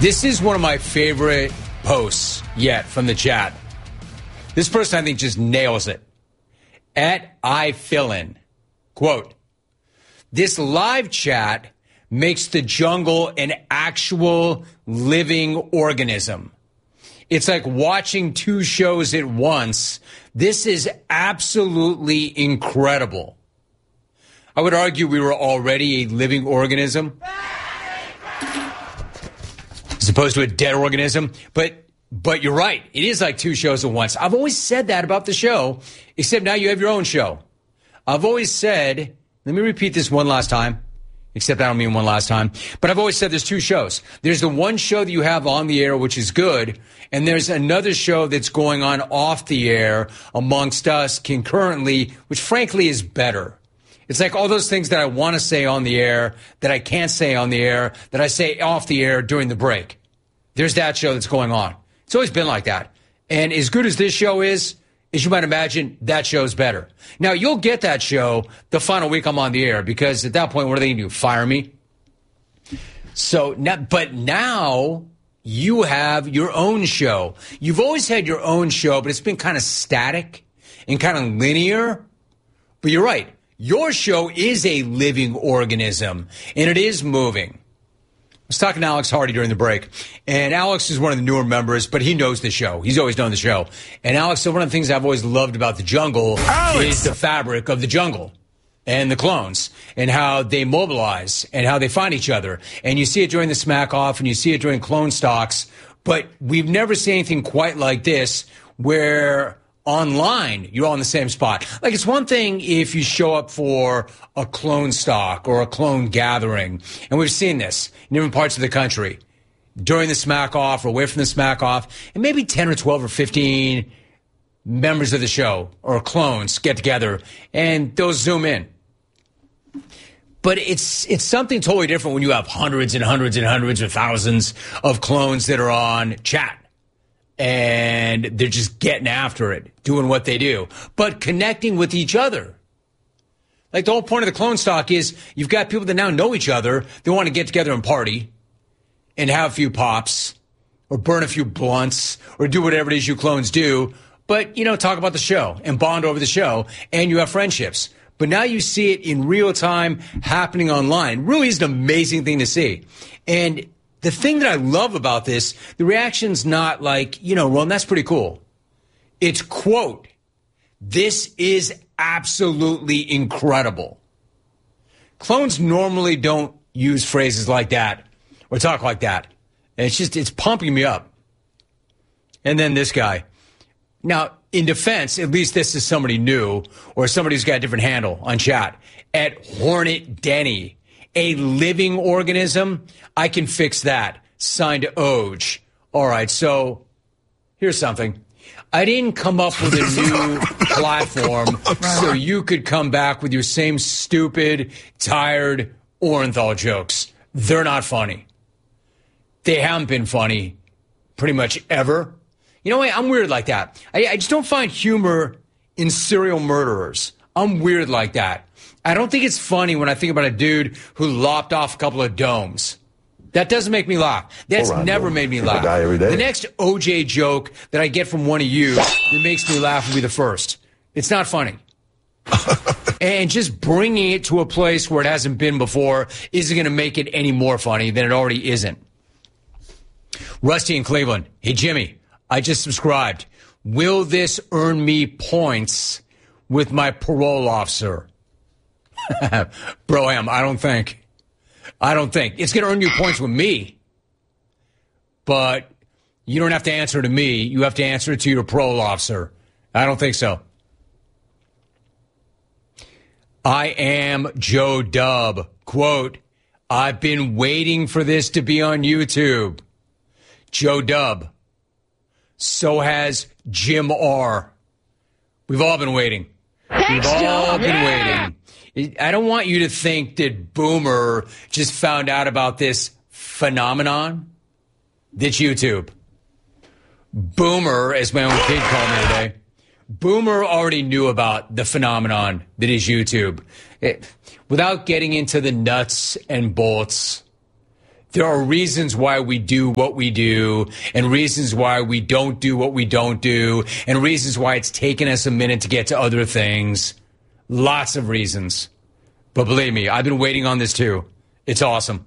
This is one of my favorite posts yet from the chat. This person, I think, just nails it. At iFillin, quote, "This live chat makes the jungle an actual living organism. It's like watching two shows at once. This is absolutely incredible." I would argue we were already a living organism as opposed to a dead organism. But you're right. It is like two shows at once. I've always said that about the show, except now you have your own show. I've always said, let me repeat this one last time, except I don't mean one last time, but I've always said there's two shows. There's the one show that you have on the air, which is good, and there's another show that's going on off the air amongst us concurrently, which frankly is better. It's like all those things that I want to say on the air that I can't say on the air, that I say off the air during the break. There's that show that's going on. It's always been like that. And as good as this show is, as you might imagine, that show's better. Now, you'll get that show the final week I'm on the air, because at that point, what are they going to do? Fire me? So, but now you have your own show. You've always had your own show, but it's been kind of static and kind of linear. But you're right. Your show is a living organism, and it is moving. I was talking to Alex Hardy during the break, and Alex is one of the newer members, but he knows the show. He's always known the show. And Alex said one of the things I've always loved about the jungle is the fabric of the jungle and the clones and how they mobilize and how they find each other. And you see it during the Smack Off and you see it during Clone Stocks, but we've never seen anything quite like this where online you're all in the same spot. Like, it's one thing if you show up for a clone stock or a clone gathering, and we've seen this in different parts of the country during the Smack Off or away from the Smack Off, and maybe 10 or 12 or 15 members of the show or clones get together and they'll zoom in. But it's something totally different when you have hundreds and hundreds and hundreds or thousands of clones that are on chat. And they're just getting after it, doing what they do, but connecting with each other. Like, the whole point of the clone stock is you've got people that now know each other. They want to get together and party and have a few pops or burn a few blunts or do whatever it is you clones do. But, talk about the show and bond over the show, and you have friendships. But now you see it in real time happening online. It really is an amazing thing to see. And the thing that I love about this, the reaction's not like, well, that's pretty cool. It's, quote, "This is absolutely incredible." Clones normally don't use phrases like that or talk like that. And it's pumping me up. And then this guy. Now, in defense, at least this is somebody new or somebody who's got a different handle on chat. At Hornet Denny. A living organism, I can fix that. Signed Oj. All right, so here's something. I didn't come up with a new platform so you could come back with your same stupid, tired Orenthal jokes. They're not funny. They haven't been funny pretty much ever. You know what? I'm weird like that. I just don't find humor in serial murderers. I'm weird like that. I don't think it's funny when I think about a dude who lopped off a couple of domes. That doesn't make me laugh. That's never made me laugh. Die every day. The next OJ joke that I get from one of you that makes me laugh will be the first. It's not funny. And just bringing it to a place where it hasn't been before isn't going to make it any more funny than it already isn't. Rusty in Cleveland. Hey, Jimmy, I just subscribed. Will this earn me points with my parole officer? Bro-am, I don't think. It's going to earn you points with me. But you don't have to answer to me. You have to answer to your parole officer. I don't think so. I am Joe Dub. Quote, "I've been waiting for this to be on YouTube." Joe Dub. So has Jim R. We've all been waiting. Thanks, We've all Joe. been waiting. I don't want you to think that Boomer just found out about this phenomenon that's YouTube. Boomer, as my own kid called me today, Boomer already knew about the phenomenon that is YouTube. Without getting into the nuts and bolts, There are reasons why we do what we do, and reasons why we don't do what we don't do, and reasons why it's taken us a minute to get to other things. Lots of reasons. But believe me, I've been waiting on this too. It's awesome.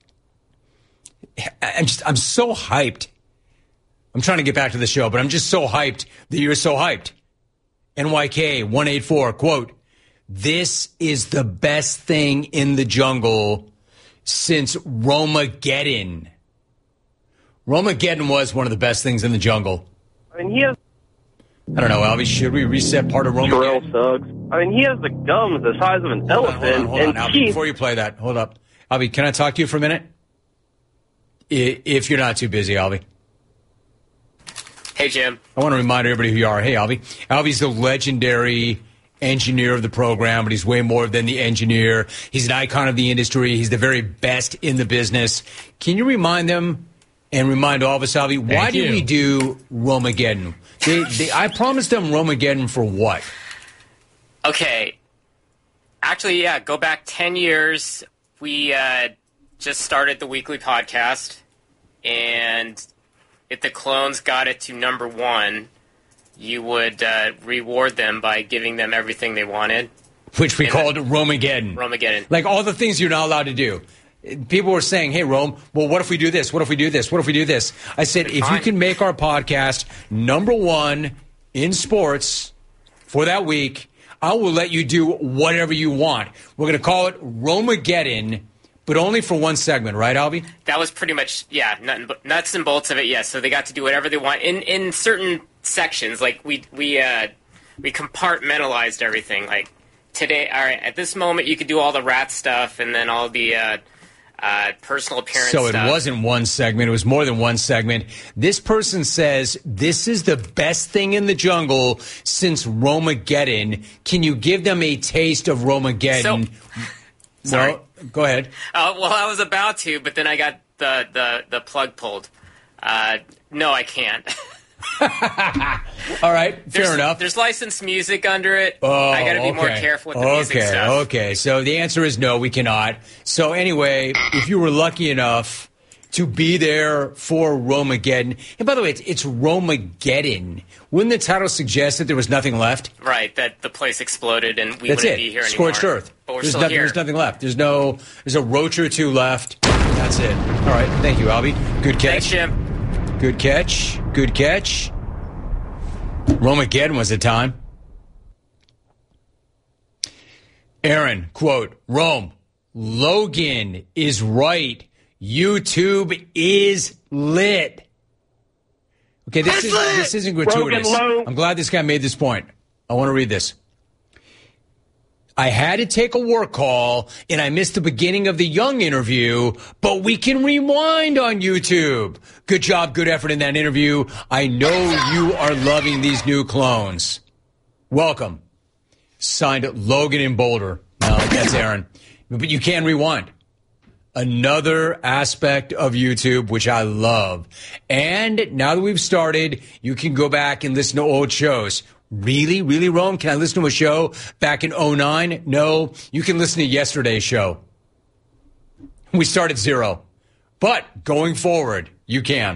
I'm so hyped. I'm trying to get back to the show, but I'm just so hyped that you're so hyped. NYK 184, quote, "This is the best thing in the jungle since Romageddon." Romageddon was one of the best things in the jungle. I mean, he has... I don't know, Albie, should we reset part of Romageddon? Terrell Suggs. I mean, he has the gums the size of an elephant. Hold on, Albie, before you play that, hold up. Albie, can I talk to you for a minute? If you're not too busy, Albie. Hey, Jim. I want to remind everybody who you are. Hey, Albie. Albie's the legendary engineer of the program, but he's way more than the engineer. He's an icon of the industry. He's the very best in the business. Can you remind them and remind all of us, Albie, why did we do Romageddon? I promised them Romageddon for what? Okay. Actually, yeah, go back 10 years. We just started the weekly podcast, and if the clones got it to number 1, you would reward them by giving them everything they wanted. Which we called Romageddon. Romageddon. Like all the things you're not allowed to do. People were saying, hey, Rome, well, what if we do this? What if we do this? What if we do this? I said, if you can make our podcast number 1 in sports for that week, I will let you do whatever you want. We're going to call it Romageddon, but only for one segment, right, Albie? That was pretty much, yeah, nuts and bolts of it, yes. So they got to do whatever they want in certain sections. Like we compartmentalized everything. Like today, all right, at this moment, you could do all the rat stuff and then all the personal appearance stuff. So it wasn't one segment. It was more than one segment. This person says, this is the best thing in the jungle since Romageddon. Can you give them a taste of Romageddon? Sorry. Well, go ahead. Well, I was about to, but then I got the plug pulled. No, I can't. All right, fair enough. There's licensed music under it. I got to be more careful with the music stuff. Okay, so the answer is no, we cannot. So anyway, if you were lucky enough to be there for Romageddon, and by the way, it's Romageddon. Wouldn't the title suggest that there was nothing left? Right, that the place exploded and we That's wouldn't be here anymore. Scorched earth. But we're still here. There's nothing left. There's a roach or two left. That's it. All right, thank you, Albie. Good catch. Thanks, Jim. Good catch. Good catch. Romageddon was the time. Aaron, quote, Rome, Logan is right. YouTube is lit. Okay, this isn't gratuitous. I'm glad this guy made this point. I want to read this. I had to take a work call, and I missed the beginning of the Young interview, but we can rewind on YouTube. Good job, good effort in that interview. I know you are loving these new clones. Welcome. Signed Logan in Boulder. No, that's Aaron. But you can rewind. Another aspect of YouTube, which I love. And now that we've started, you can go back and listen to old shows. Really? Really, Rome? Can I listen to a show back in 2009? No. You can listen to yesterday's show. We start at 0. But going forward, you can.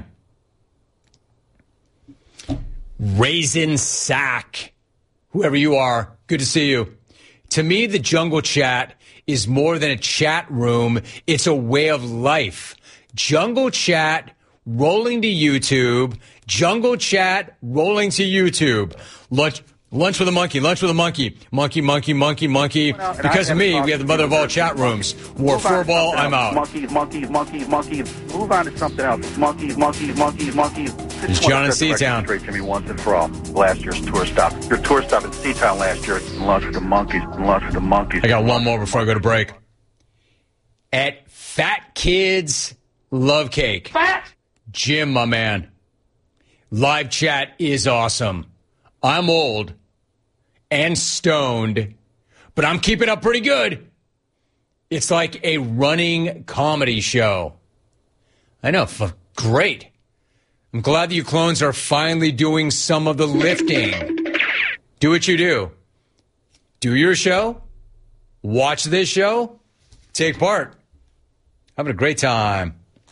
Raisin Sack. Whoever you are, good to see you. To me, the Jungle Chat is more than a chat room. It's a way of life. Jungle Chat rolling to YouTube. Jungle Chat rolling to YouTube. Lunch with a monkey. Lunch with a monkey. Monkey. Because of me, we have the mother of all chat rooms. War furball, I'm out. Monkeys. Move on to something else. Monkeys. It's John in Seatown. Straight to me once and for all. Last year's tour stop. Your tour stop in Seatown last year. Lunch with the monkeys. I got one more before I go to break. At Fat Kids Love Cake. Fat! Jim, my man. Live chat is awesome. I'm old and stoned, but I'm keeping up pretty good. It's like a running comedy show. I know, great. I'm glad that you clones are finally doing some of the lifting. Do what you do. Do your show. Watch this show. Take part. Having a great time.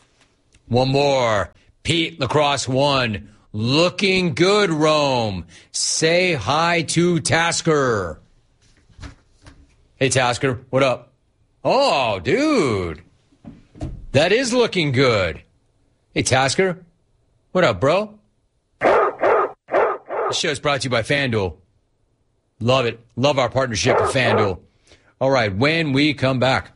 One more. Pete Lacrosse 1. Looking good, Rome. Say hi to Tasker. Hey, Tasker, what up? Oh, dude. That is looking good. Hey, Tasker, what up, bro? This show is brought to you by FanDuel. Love it. Love our partnership with FanDuel. All right, when we come back,